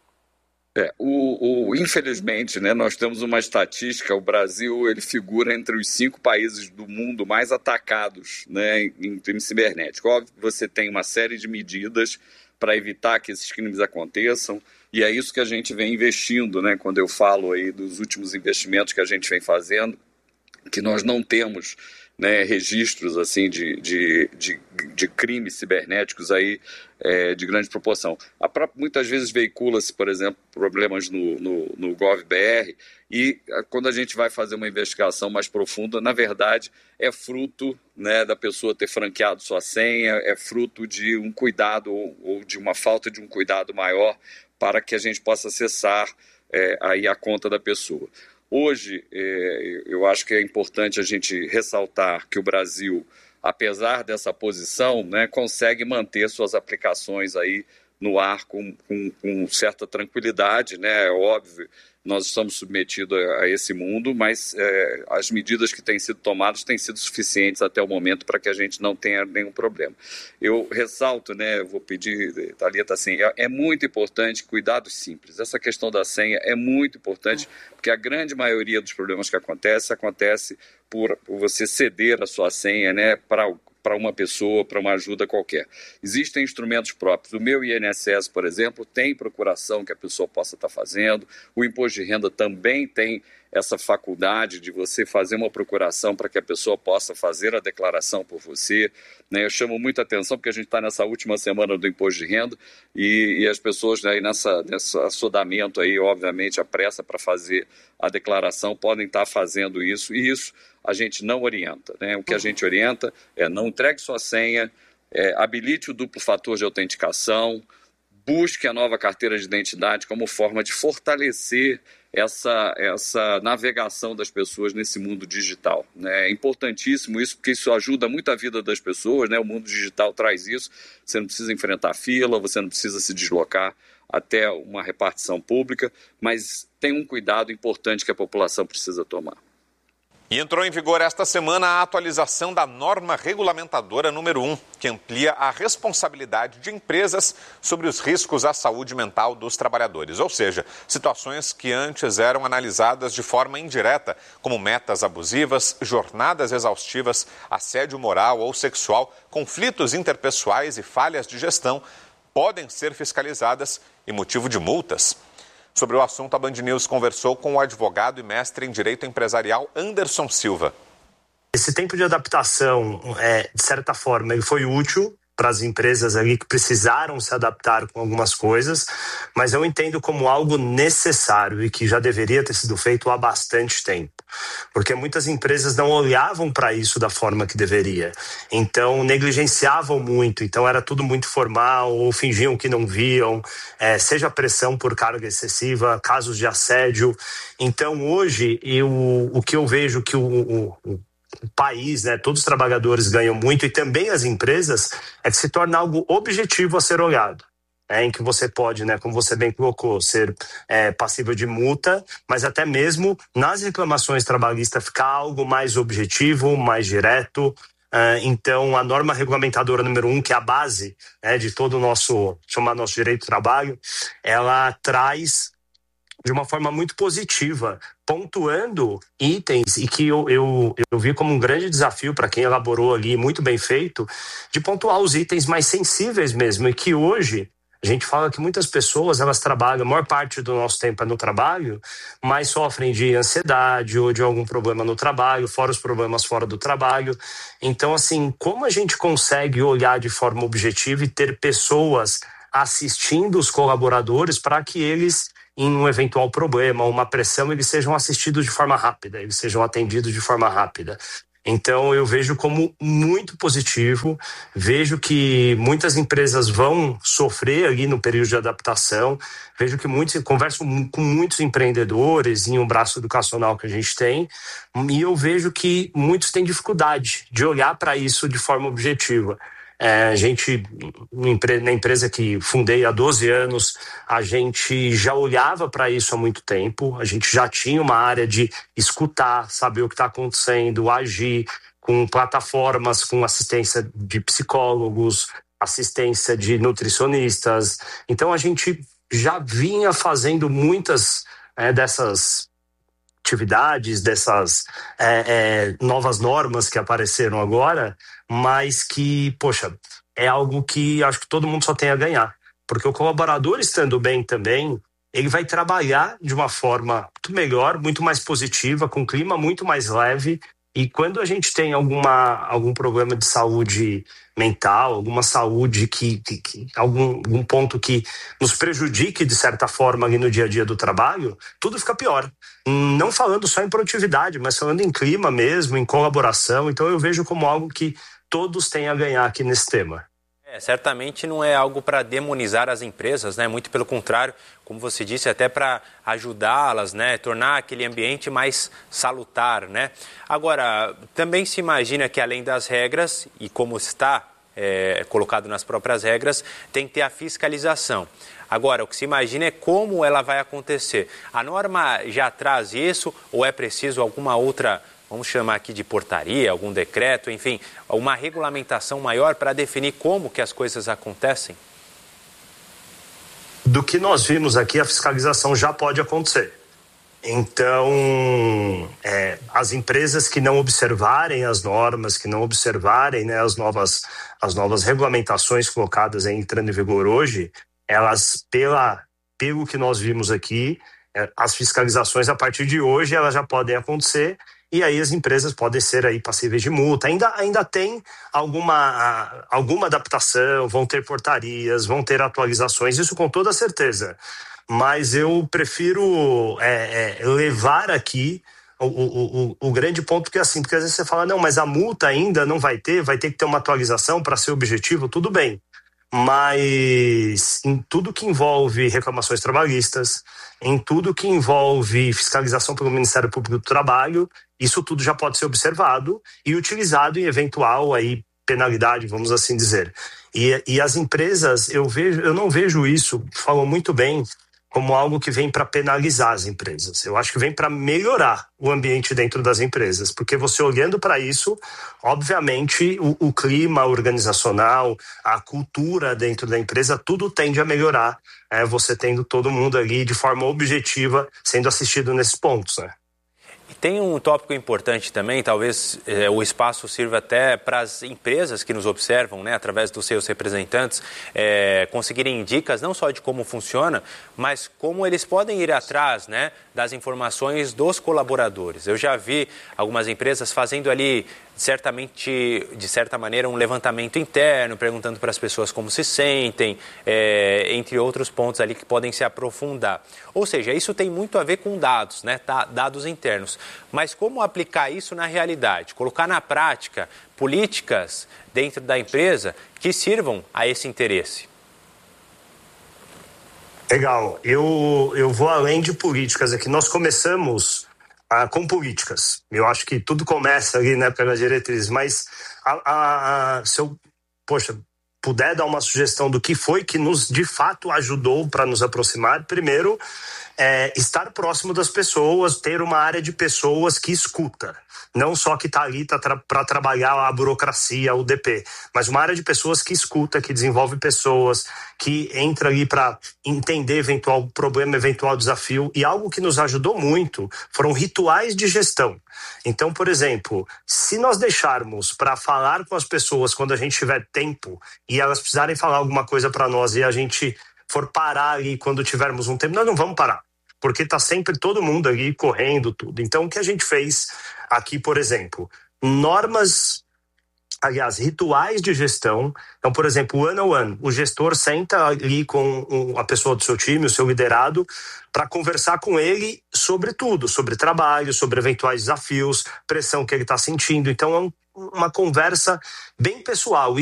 É, o, o, infelizmente, né, nós temos uma estatística, o Brasil ele figura entre os cinco países do mundo mais atacados, né, em, em crime cibernético. Óbvio que você tem uma série de medidas para evitar que esses crimes aconteçam, e é isso que a gente vem investindo, né? Quando eu falo aí dos últimos investimentos que a gente vem fazendo, que nós não temos, né, registros assim, de, de, de, de crimes cibernéticos aí, é, de grande proporção. A própria, muitas vezes veicula-se, por exemplo, problemas no, no, no GovBR, e quando a gente vai fazer uma investigação mais profunda, na verdade, é fruto, né, da pessoa ter franqueado sua senha, é fruto de um cuidado ou, ou de uma falta de um cuidado maior para que a gente possa acessar é, aí a conta da pessoa. Hoje, é, eu acho que é importante a gente ressaltar que o Brasil, apesar dessa posição, né, consegue manter suas aplicações aí no ar com, com, com certa tranquilidade, né? É óbvio, nós estamos submetidos a, a esse mundo, mas é, as medidas que têm sido tomadas têm sido suficientes até o momento para que a gente não tenha nenhum problema. Eu ressalto, né, vou pedir, Thalita, assim, é, é muito importante cuidados simples. Essa questão da senha é muito importante, porque a grande maioria dos problemas que acontece, acontece por, por você ceder a sua senha, né, para para uma pessoa, para uma ajuda qualquer. Existem instrumentos próprios. O meu I N S S, por exemplo, tem procuração que a pessoa possa estar fazendo. O imposto de renda também tem essa faculdade de você fazer uma procuração para que a pessoa possa fazer a declaração por você. Né? Eu chamo muita atenção porque a gente está nessa última semana do imposto de renda e, e as pessoas, né, nessa, nesse assodamento aí, obviamente, a pressa para fazer a declaração podem estar fazendo isso, e isso a gente não orienta. Né? O que a gente orienta é não entregue sua senha, é, habilite o duplo fator de autenticação, busque a nova carteira de identidade como forma de fortalecer essa, essa navegação das pessoas nesse mundo digital, né? É importantíssimo isso, porque isso ajuda muito a vida das pessoas, né? O mundo digital traz isso, você não precisa enfrentar fila, você não precisa se deslocar até uma repartição pública, mas tem um cuidado importante que a população precisa tomar. E entrou em vigor esta semana a atualização da norma regulamentadora número um, que amplia a responsabilidade de empresas sobre os riscos à saúde mental dos trabalhadores. Ou seja, situações que antes eram analisadas de forma indireta, como metas abusivas, jornadas exaustivas, assédio moral ou sexual, conflitos interpessoais e falhas de gestão, podem ser fiscalizadas e motivo de multas. Sobre o assunto, a Band News conversou com o advogado e mestre em Direito Empresarial Anderson Silva. Esse tempo de adaptação, é, de certa forma, ele foi útil para as empresas ali que precisaram se adaptar com algumas coisas, mas eu entendo como algo necessário e que já deveria ter sido feito há bastante tempo, porque muitas empresas não olhavam para isso da forma que deveria, então negligenciavam muito, então era tudo muito formal ou fingiam que não viam, é, seja pressão por carga excessiva, casos de assédio. Então hoje eu, o que eu vejo que o, o, o O país, né, todos os trabalhadores ganham muito e também as empresas, é que se torna algo objetivo a ser olhado, né, em que você pode, né, como você bem colocou, ser é, passível de multa, mas até mesmo nas reclamações trabalhistas ficar algo mais objetivo, mais direto. Uh, então a norma regulamentadora número um, que é a base, né, de todo o nosso, chamar nosso direito do trabalho, ela traz de uma forma muito positiva, pontuando itens e que eu, eu, eu vi como um grande desafio para quem elaborou ali, muito bem feito, de pontuar os itens mais sensíveis mesmo, e que hoje a gente fala que muitas pessoas, elas trabalham, a maior parte do nosso tempo é no trabalho, mas sofrem de ansiedade ou de algum problema no trabalho, fora os problemas fora do trabalho. Então, assim, como a gente consegue olhar de forma objetiva e ter pessoas assistindo os colaboradores para que eles, em um eventual problema ou uma pressão, eles sejam assistidos de forma rápida, eles sejam atendidos de forma rápida. Então eu vejo como muito positivo, vejo que muitas empresas vão sofrer ali no período de adaptação, vejo que muitos, converso com muitos empreendedores em um braço educacional que a gente tem, e eu vejo que muitos têm dificuldade de olhar para isso de forma objetiva. É, a gente, na empresa que fundei há doze anos, a gente já olhava para isso há muito tempo, a gente já tinha uma área de escutar, saber o que está acontecendo, agir com plataformas, com assistência de psicólogos, assistência de nutricionistas. Então a gente já vinha fazendo muitas é, dessas atividades, dessas é, é, novas normas que apareceram agora, mas que, poxa, é algo que acho que todo mundo só tem a ganhar. Porque o colaborador estando bem também, ele vai trabalhar de uma forma muito melhor, muito mais positiva, com um clima muito mais leve. E quando a gente tem alguma, algum problema de saúde mental, alguma saúde que, que, que algum, algum ponto que nos prejudique de certa forma ali no dia a dia do trabalho, tudo fica pior. Não falando só em produtividade, mas falando em clima mesmo, em colaboração. Então eu vejo como algo que todos têm a ganhar aqui nesse tema. É, certamente não é algo para demonizar as empresas, né? Muito pelo contrário, como você disse, até para ajudá-las, né? Tornar aquele ambiente mais salutar, né? Agora, também se imagina que além das regras, e como está é, colocado nas próprias regras, tem que ter a fiscalização. Agora, o que se imagina é como ela vai acontecer. A norma já traz isso ou é preciso alguma outra, vamos chamar aqui de portaria, algum decreto, enfim, uma regulamentação maior para definir como que as coisas acontecem? Do que nós vimos aqui, a fiscalização já pode acontecer. Então, é, as empresas que não observarem as normas, que não observarem, né, as, novas, as novas regulamentações colocadas aí, entrando em vigor hoje, elas, pela, pelo que nós vimos aqui, é, as fiscalizações a partir de hoje elas já podem acontecer. E aí as empresas podem ser aí passíveis de multa. Ainda, ainda tem alguma, alguma adaptação, vão ter portarias, vão ter atualizações, isso com toda certeza. Mas eu prefiro é, é, levar aqui o, o, o, o grande ponto que é assim, porque às vezes você fala, não, mas a multa ainda não vai ter, vai ter que ter uma atualização para ser objetivo, tudo bem. Mas em tudo que envolve reclamações trabalhistas, em tudo que envolve fiscalização pelo Ministério Público do Trabalho, isso tudo já pode ser observado e utilizado em eventual aí, penalidade, vamos assim dizer. E, e as empresas, eu, vejo, eu não vejo isso, falou muito bem, como algo que vem para penalizar as empresas. Eu acho que vem para melhorar o ambiente dentro das empresas, porque você olhando para isso, obviamente o, o clima organizacional, a cultura dentro da empresa, tudo tende a melhorar, é, você tendo todo mundo ali de forma objetiva sendo assistido nesses pontos, né? Tem um tópico importante também, talvez é, o espaço sirva até para as empresas que nos observam, né, através dos seus representantes, é, conseguirem dicas não só de como funciona, mas como eles podem ir atrás, né, das informações dos colaboradores. Eu já vi algumas empresas fazendo ali, certamente, de certa maneira, um levantamento interno, perguntando para as pessoas como se sentem, é, entre outros pontos ali que podem se aprofundar. Ou seja, isso tem muito a ver com dados, né, dados internos. Mas como aplicar isso na realidade? Colocar na prática políticas dentro da empresa que sirvam a esse interesse. Legal. Eu, eu vou além de políticas aqui. Nós começamos ah, com políticas. Eu acho que tudo começa ali, né, pelas diretrizes. Mas a, a, a, se eu, poxa, puder dar uma sugestão do que foi que nos, de fato, ajudou para nos aproximar, primeiro, é, estar próximo das pessoas, ter uma área de pessoas que escuta. Não só que está ali tá tra- para trabalhar a burocracia, o D P, mas uma área de pessoas que escuta, que desenvolve pessoas, que entra ali para entender eventual problema, eventual desafio. E algo que nos ajudou muito foram rituais de gestão. Então, por exemplo, se nós deixarmos para falar com as pessoas quando a gente tiver tempo e elas precisarem falar alguma coisa para nós e a gente for parar ali quando tivermos um tempo, nós não vamos parar, porque está sempre todo mundo ali correndo tudo. Então, o que a gente fez aqui, por exemplo, normas, aliás, rituais de gestão. Então, por exemplo, one on one, o gestor senta ali com a pessoa do seu time, o seu liderado, para conversar com ele sobre tudo, sobre trabalho, sobre eventuais desafios, pressão que ele está sentindo. Então, é um, uma conversa bem pessoal.